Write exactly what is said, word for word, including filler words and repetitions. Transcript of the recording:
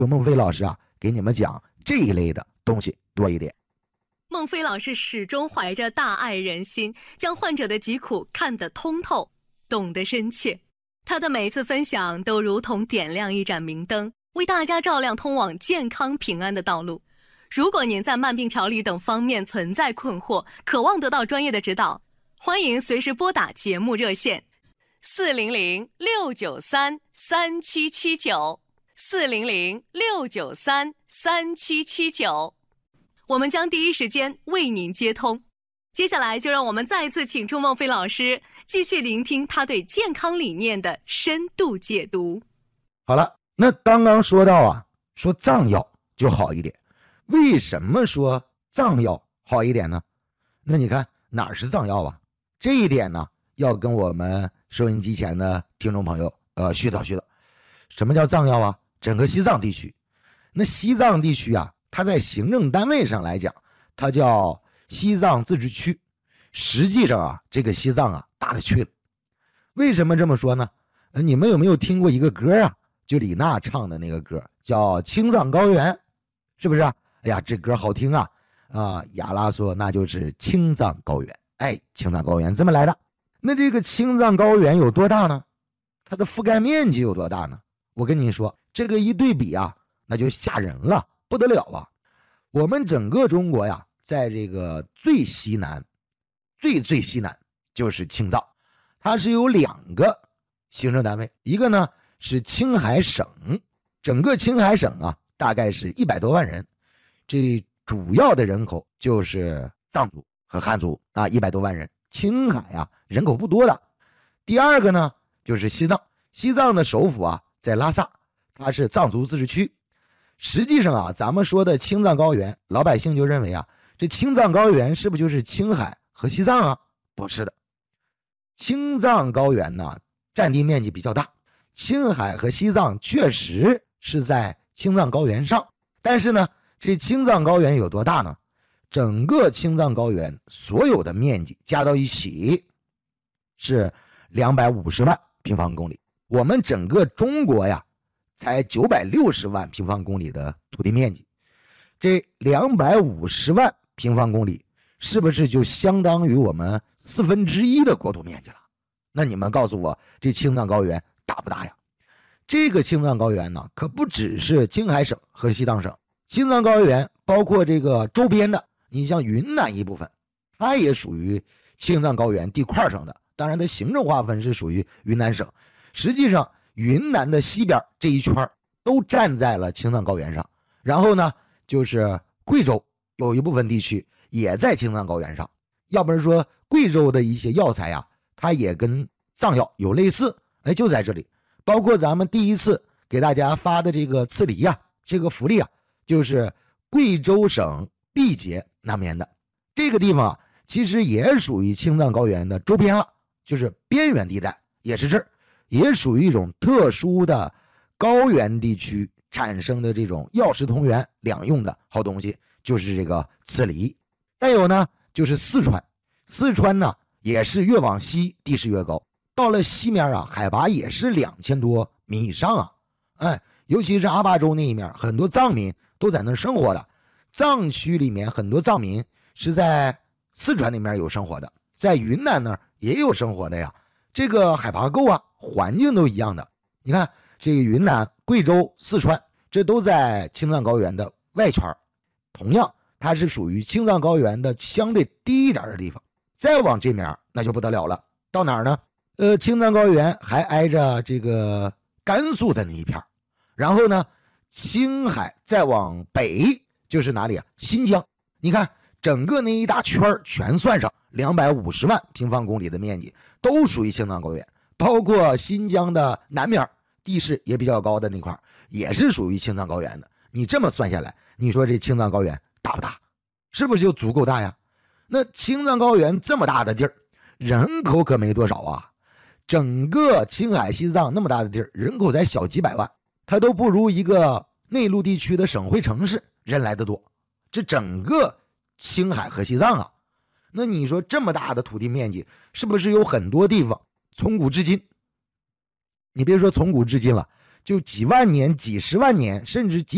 由孟非老师啊给你们讲这一类的东西多一点。 孟非老师始终怀着大爱人心，将患者的疾苦看得通透，懂得深切。他的每一次分享都如同点亮一盏明灯，为大家照亮通往健康平安的道路。如果您在慢病调理等方面存在困惑，渴望得到专业的指导，欢迎随时拨打节目热线四零零六九三三七七九 四零零六九三三七七九，我们将第一时间为您接通。接下来就让我们再次请出孟非老师，继续聆听他对健康理念的深度解读。 好了，那刚刚说到啊，说藏药就好一点。为什么说藏药好一点呢？那你看哪儿是藏药啊？这一点呢，要跟我们收音机前的听众朋友呃絮叨絮叨。什么叫藏药啊？整个西藏地区，那西藏地区啊，它在行政单位上来讲，它叫西藏自治区。实际上啊，这个西藏啊大了去了。为什么这么说呢？呃，你们有没有听过一个歌啊？就李娜唱的那个歌，叫《青藏高原》，是不是啊？哎呀，这歌好听啊！啊，亚拉说那就是青藏高原。哎，青藏高原这么来的。那这个青藏高原有多大呢？它的覆盖面积有多大呢？我跟你说，这个一对比啊，那就吓人了，不得了啊！我们整个中国呀，在这个最西南，最最西南就是青藏，它是有两个行政单位，一个呢是青海省，整个青海省啊，大概是一百多万人。这主要的人口就是藏族和汉族啊，一百多万人。青海啊，人口不多的。第二个呢，就是西藏，西藏的首府啊在拉萨，它是藏族自治区。实际上啊，咱们说的青藏高原，老百姓就认为啊，这青藏高原是不是就是青海和西藏啊？不是的，青藏高原呢占地面积比较大，青海和西藏确实是在青藏高原上，但是呢，这青藏高原有多大呢？整个青藏高原所有的面积加到一起是两百五十万平方公里。我们整个中国呀，才九百六十万平方公里的土地面积，这两百五十万平方公里是不是就相当于我们四分之一的国土面积了？那你们告诉我，这青藏高原大不大呀？这个青藏高原呢，可不只是青海省和西藏省，青藏高原包括这个周边的，你像云南一部分，它也属于青藏高原地块上的，当然它行政划分是属于云南省。实际上云南的西边这一圈都站在了青藏高原上，然后呢就是贵州有一部分地区也在青藏高原上。要不然说贵州的一些药材啊，它也跟藏药有类似，哎，就在这里。包括咱们第一次给大家发的这个刺梨啊，这个福利啊，就是贵州省毕节那边的这个地方啊，其实也属于青藏高原的周边了，就是边缘地带，也是这儿，也属于一种特殊的高原地区产生的这种药食同源两用的好东西，就是这个刺梨。再有呢，就是四川，四川呢也是越往西地势越高，到了西面啊，海拔也是两千多米以上啊，哎，尤其是阿坝州那一面，很多藏民都在那儿生活的。藏区里面很多藏民是在四川那边有生活的，在云南那儿也有生活的呀。这个海拔够啊，环境都一样的。你看这个云南、贵州、四川，这都在青藏高原的外圈，同样它是属于青藏高原的相对低一点的地方。再往这面那就不得了了，到哪儿呢？呃，青藏高原还挨着这个甘肃的那一片，然后呢，青海再往北就是哪里啊？新疆。你看整个那一大圈全算上两百五十万平方公里的面积，都属于青藏高原。包括新疆的南面地势也比较高的那块，也是属于青藏高原的。你这么算下来，你说这青藏高原大不大？是不是就足够大呀？那青藏高原这么大的地儿，人口可没多少啊。整个青海西藏那么大的地儿，人口才小几百万，它都不如一个内陆地区的省会城市人来的多。这整个青海和西藏啊，那你说这么大的土地面积，是不是有很多地方从古至今，你别说从古至今了，就几万年、几十万年，甚至几